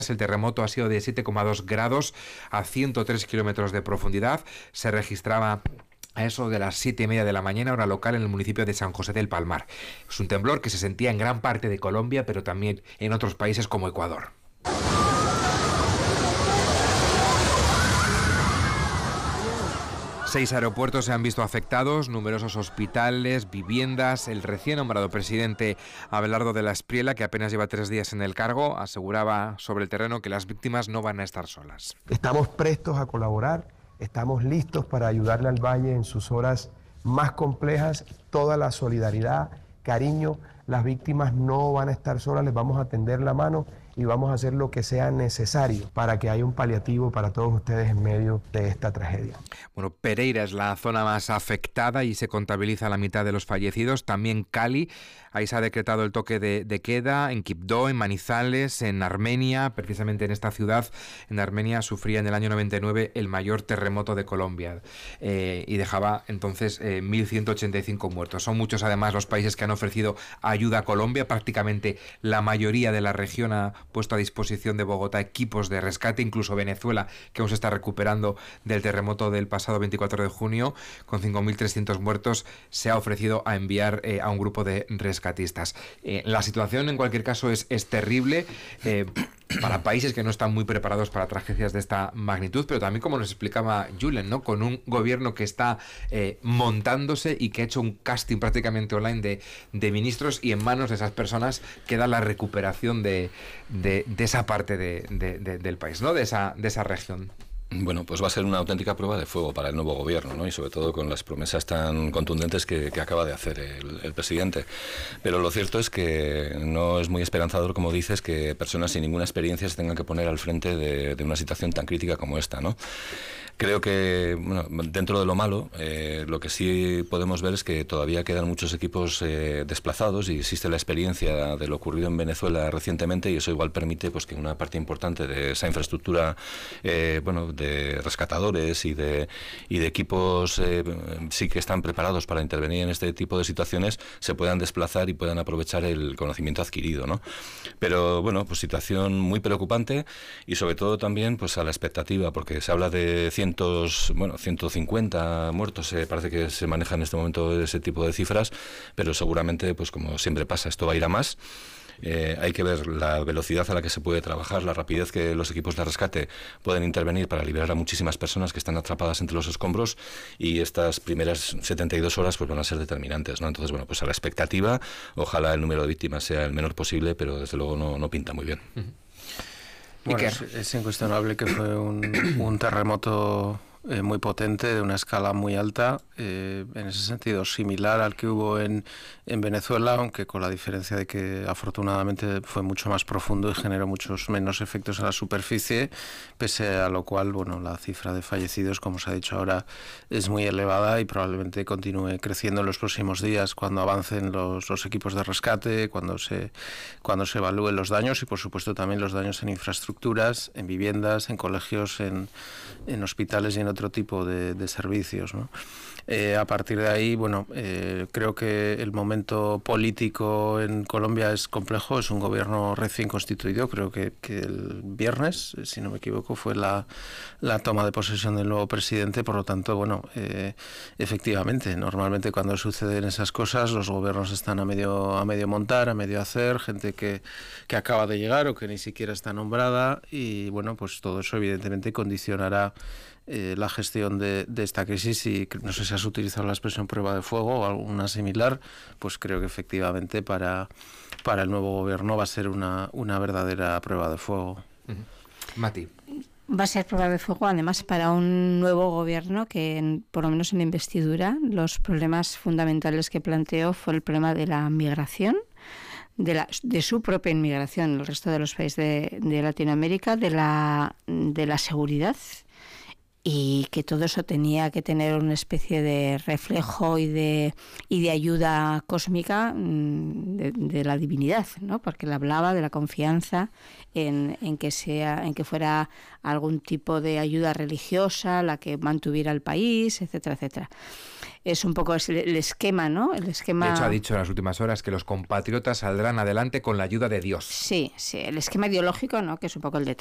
El terremoto ha sido de 7,2 grados a 103 kilómetros de profundidad. Se registraba a eso de las 7:30 de la mañana, hora local, en el municipio de San José del Palmar. Es un temblor que se sentía en gran parte de Colombia, pero también en otros países como Ecuador. 6 aeropuertos se han visto afectados, numerosos hospitales, viviendas. El recién nombrado presidente Abelardo de la Espriella, que apenas lleva 3 días en el cargo, aseguraba sobre el terreno que las víctimas no van a estar solas. Estamos prestos a colaborar, estamos listos para ayudarle al Valle en sus horas más complejas. Toda la solidaridad, cariño, las víctimas no van a estar solas, les vamos a tender la mano y vamos a hacer lo que sea necesario para que haya un paliativo para todos ustedes en medio de esta tragedia. Bueno, Pereira es la zona más afectada y se contabiliza la mitad de los fallecidos. También Cali, ahí se ha decretado el toque de queda, en Quibdó, en Manizales, en Armenia. Precisamente en esta ciudad, en Armenia, sufría en el año 99 el mayor terremoto de Colombia y dejaba entonces 1.185 muertos. Son muchos además los países que han ofrecido ayuda a Colombia. Prácticamente la mayoría de la región ha puesto a disposición de Bogotá equipos de rescate, incluso Venezuela, que aún se está recuperando del terremoto del pasado 24 de junio, con 5.300 muertos, se ha ofrecido a enviar a un grupo de rescatistas. La situación, en cualquier caso, es terrible para países que no están muy preparados para tragedias de esta magnitud, pero también, como nos explicaba Julen, ¿no?, con un gobierno que está montándose y que ha hecho un casting prácticamente online de ministros, y en manos de esas personas queda la recuperación de esa parte del país, ¿no?, de esa región. Bueno, pues va a ser una auténtica prueba de fuego para el nuevo gobierno, ¿no? Y sobre todo con las promesas tan contundentes que acaba de hacer el presidente. Pero lo cierto es que no es muy esperanzador, como dices, que personas sin ninguna experiencia se tengan que poner al frente de una situación tan crítica como esta, ¿no? Creo que, bueno, dentro de lo malo, lo que sí podemos ver es que todavía quedan muchos equipos desplazados, y existe la experiencia de lo ocurrido en Venezuela recientemente, y eso igual permite pues que una parte importante de esa infraestructura, de rescatadores y de equipos sí que están preparados para intervenir en este tipo de situaciones, se puedan desplazar y puedan aprovechar el conocimiento adquirido, ¿no? Pero bueno, pues situación muy preocupante, y sobre todo también pues a la expectativa, porque se habla de 150 muertos, parece que se maneja en este momento ese tipo de cifras, pero seguramente, pues como siempre pasa, esto va a ir a más. Hay que ver la velocidad a la que se puede trabajar, la rapidez que los equipos de rescate pueden intervenir para liberar a muchísimas personas que están atrapadas entre los escombros, y estas primeras 72 horas pues van a ser determinantes, ¿no? Entonces, bueno, pues a la expectativa, ojalá el número de víctimas sea el menor posible, pero desde luego no pinta muy bien. Bueno, es incuestionable que fue un terremoto muy potente, de una escala muy alta, en ese sentido similar al que hubo en Venezuela, aunque con la diferencia de que afortunadamente fue mucho más profundo y generó muchos menos efectos en la superficie, pese a lo cual, bueno, la cifra de fallecidos, como se ha dicho ahora, es muy elevada y probablemente continúe creciendo en los próximos días cuando avancen los equipos de rescate, cuando se evalúen los daños, y por supuesto también los daños en infraestructuras, en viviendas, en colegios, en hospitales y en otro tipo de servicios, ¿no? A partir de ahí, bueno, creo que el momento político en Colombia es complejo. Es un gobierno recién constituido, creo que el viernes, si no me equivoco, fue la toma de posesión del nuevo presidente. Por lo tanto, bueno, efectivamente, normalmente cuando suceden esas cosas, los gobiernos están a medio montar, a medio hacer, gente que acaba de llegar o que ni siquiera está nombrada, y bueno, pues todo eso evidentemente condicionará la gestión de esta crisis. Y no sé si has utilizado la expresión prueba de fuego o alguna similar, pues creo que efectivamente para el nuevo gobierno va a ser una verdadera prueba de fuego. Mati. Va a ser prueba de fuego, además, para un nuevo gobierno que, por lo menos en la investidura, los problemas fundamentales que planteó fue el problema de la migración, de su propia inmigración en el resto de los países de Latinoamérica, de la seguridad y que todo eso tenía que tener una especie de reflejo y de ayuda cósmica de la divinidad, ¿no? Porque él hablaba de la confianza en que fuera algún tipo de ayuda religiosa la que mantuviera el país, etcétera, etcétera. Es un poco el esquema, ¿no? El esquema... De hecho, ha dicho en las últimas horas que los compatriotas saldrán adelante con la ayuda de Dios. Sí, el esquema ideológico, ¿no? Que es un poco el de